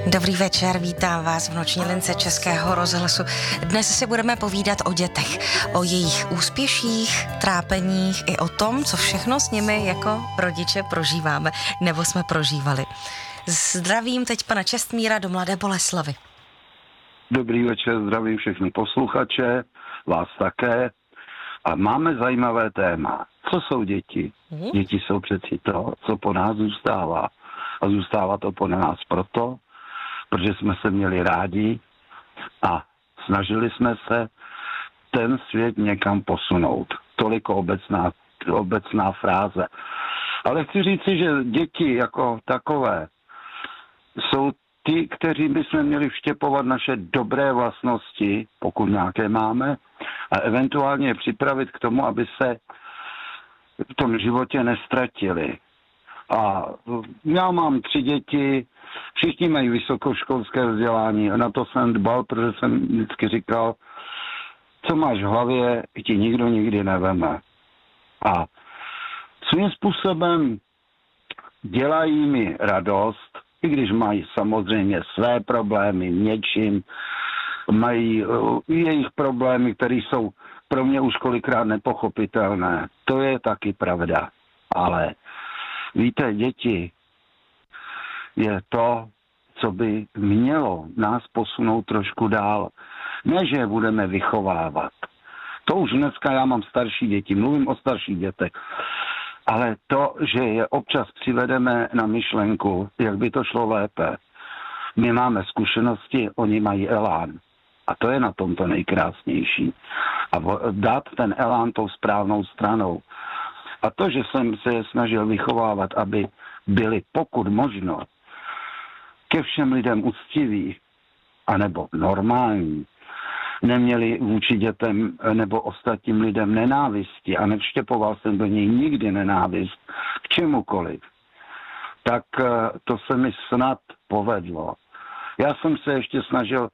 Dobrý večer, vítám vás v noční lince Českého rozhlasu. Dnes si budeme povídat o dětech, o jejich úspěších, trápeních i o tom, co všechno s nimi jako rodiče prožíváme nebo jsme prožívali. Zdravím teď pana Čestmíra do Mladé Boleslavi. Dobrý večer, zdravím všechny posluchače, vás také. A máme zajímavé téma. Co jsou děti? Děti jsou přeci to, co po nás zůstává. A zůstává to po nás proto, protože jsme se měli rádi a snažili jsme se ten svět někam posunout. Toliko obecná fráze. Ale chci říci, že děti jako takové jsou ty, kteří bychom měli vštěpovat naše dobré vlastnosti, pokud nějaké máme, a eventuálně je připravit k tomu, aby se v tom životě nestratili. A já mám 3 děti, všichni mají vysokoškolské vzdělání a na to jsem dbal, protože jsem vždycky říkal, co máš v hlavě, ti nikdo nikdy neveme. A svým způsobem dělají mi radost, i když mají samozřejmě své problémy něčím, mají jejich problémy, které jsou pro mě už kolikrát nepochopitelné. To je taky pravda. Ale víte, děti je to, co by mělo nás posunout trošku dál. Ne, že je budeme vychovávat. To už dneska já mám starší děti, mluvím o starších dětech. Ale to, že je občas přivedeme na myšlenku, jak by to šlo lépe. My máme zkušenosti, oni mají elán. A to je na tom to nejkrásnější. A dát ten elán tou správnou stranou. A to, že jsem se je snažil vychovávat, aby byli pokud možno ke všem lidem úctiví, anebo normální, neměli vůči dětem nebo ostatním lidem nenávisti a nevštěpoval jsem do něj nikdy nenávist k čemukoliv, tak to se mi snad povedlo. Já jsem se ještě snažil,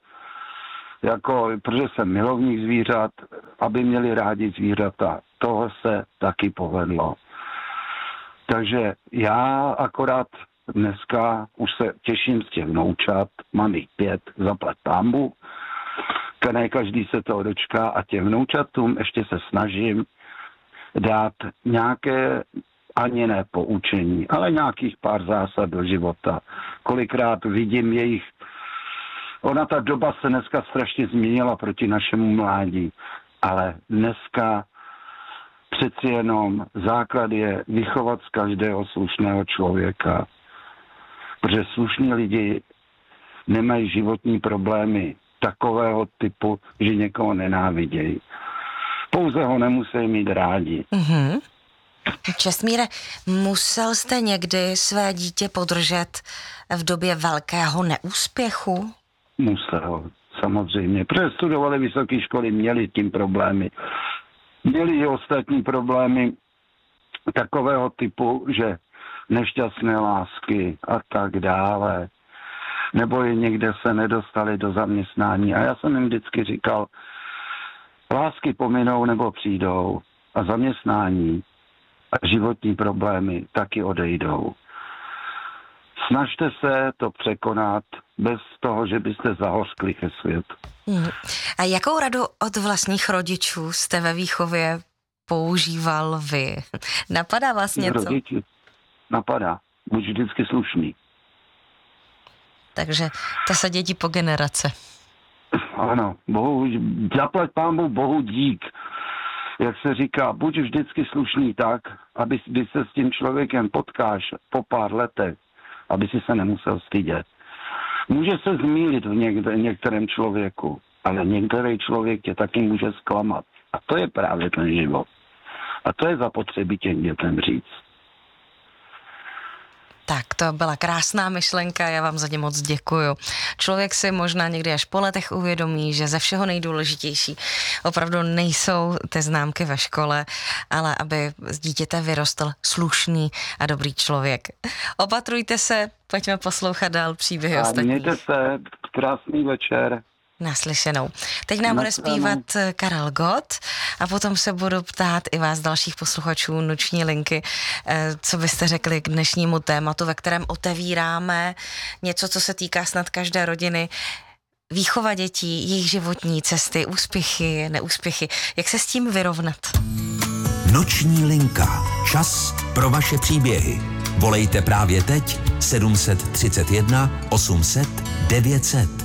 protože jsem milovník zvířat, aby měli rádi zvířata. Toho se taky povedlo. Takže já akorát dneska už se těším z těch vnoučat, mám jich 5, zaplať pánbůh, ne každý se toho dočká a těm vnoučatům ještě se snažím dát nějaké, ani ne poučení, ale nějakých pár zásad do života. Kolikrát vidím jejich, ona ta doba se dneska strašně změnila proti našemu mládí, ale dneska přeci jenom základ je vychovat z každého slušného člověka, protože slušní lidi nemají životní problémy takového typu, že někoho nenávidějí. Pouze ho nemusí mít rádi. Mm-hmm. Čestmíre, musel jste někdy své dítě podržet v době velkého neúspěchu? Musel, samozřejmě. Protože studovali vysoké školy, měli tím problémy. Měli i ostatní problémy takového typu, že nešťastné lásky a tak dále. Nebo je někde se nedostali do zaměstnání. A já jsem jim vždycky říkal, lásky pominou nebo přijdou a zaměstnání a životní problémy taky odejdou. Snažte se to překonat bez toho, že byste zahořkli ke světu. A jakou radu od vlastních rodičů jste ve výchově používal vy? Napadá vás něco? Rodiči, napadá. Buď vždycky slušný. Takže to se dědí po generace. Ano, zaplať pánbůh, bohu dík. Jak se říká, buď vždycky slušný tak, aby když se s tím člověkem potkáš po pár letech, aby si se nemusel stydět. Může se zmýlit v některém člověku, ale některý člověk tě taky může zklamat. A to je právě ten život. A to je zapotřebí těm dětem říct. Tak, to byla krásná myšlenka, já vám za ně moc děkuju. Člověk si možná někdy až po letech uvědomí, že ze všeho nejdůležitější opravdu nejsou ty známky ve škole, ale aby z dítěte vyrostl slušný a dobrý člověk. Opatrujte se, pojďme poslouchat dál příběhy ostatních. Mějte se, krásný večer. Naslyšenou. Teď nám bude zpívat Karel Gott a potom se budu ptát i vás, dalších posluchačů Noční linky, co byste řekli k dnešnímu tématu, ve kterém otevíráme něco, co se týká snad každé rodiny, výchova dětí, jejich životní cesty, úspěchy, neúspěchy. Jak se s tím vyrovnat? Noční linka. Čas pro vaše příběhy. Volejte právě teď 731 800 900.